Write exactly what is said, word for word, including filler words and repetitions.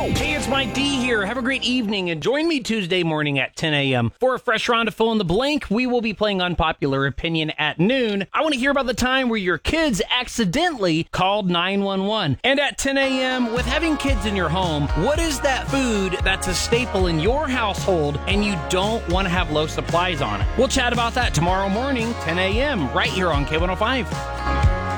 Hey, it's Mike D here. Have a great evening and join me Tuesday morning at ten a.m. for a fresh round of Fill in the Blank. We will be playing Unpopular Opinion at noon. I want to hear about the time where your kids accidentally called nine one one. And at ten a.m., with having kids in your home, what is that food that's a staple in your household and you don't want to have low supplies on it? We'll chat about that tomorrow morning, ten a.m., right here on K one oh five.